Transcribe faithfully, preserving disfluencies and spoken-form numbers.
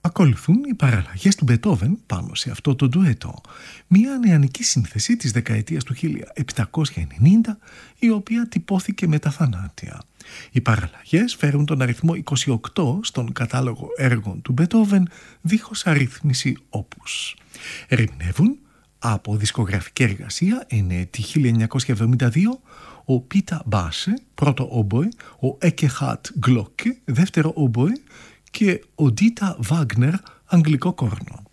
Ακολουθούν οι παραλλαγές του Μπετόβεν πάνω σε αυτό το ντουέτο, μια νεανική σύνθεση της δεκαετίας του χίλια επτακόσια ενενήντα, η οποία τυπώθηκε με τα θανάτια. Οι παραλλαγές φέρουν τον αριθμό είκοσι οκτώ στον κατάλογο έργων του Μπετόβεν δίχως αρρύθμιση όπους. Ερμηνεύουν από δισκογραφική εργασία είναι τη χίλια εννιακόσια εβδομήντα δύο ο Πίτα Μπάσε, πρώτο όμποε, ο Έκεχατ Γκλόκε, δεύτερο όμποε και ο Ντίτα Βάγνερ, αγγλικό κόρνο.